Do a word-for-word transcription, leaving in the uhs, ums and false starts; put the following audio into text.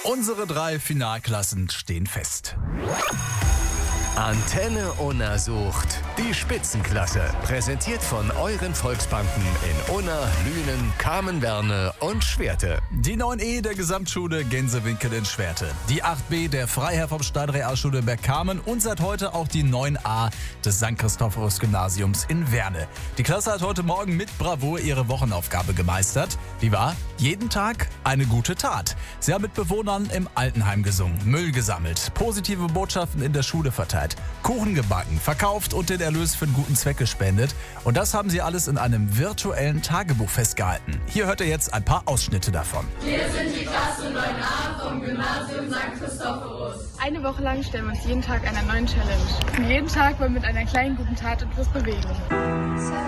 Unsere drei Finalklassen stehen fest. Antenne Unna sucht die Spitzenklasse. Präsentiert von euren Volksbanken in Unna, Lünen, Kamenberne und Schwerte. Die neun E der Gesamtschule Gänsewinkel in Schwerte. Die acht B der Freiherr vom Stein Realschule Bergkamen und seit heute auch die neun A des Sankt Christophorus Gymnasiums in Werne. Die Klasse hat heute Morgen mit Bravour ihre Wochenaufgabe gemeistert. Die war jeden Tag eine gute Tat. Sie haben mit Bewohnern im Altenheim gesungen, Müll gesammelt, positive Botschaften in der Schule verteilt, Kuchen gebacken, verkauft und den Erlös für einen guten Zweck gespendet. Und das haben sie alles in einem virtuellen Tagebuch festgehalten. Hier hört ihr jetzt ein paar Ausschnitte davon. Wir sind die Klasse neun A vom Gymnasium Sankt Christophorus. Eine Woche lang stellen wir uns jeden Tag einer neuen Challenge. Und jeden Tag wollen wir mit einer kleinen guten Tat etwas bewegen.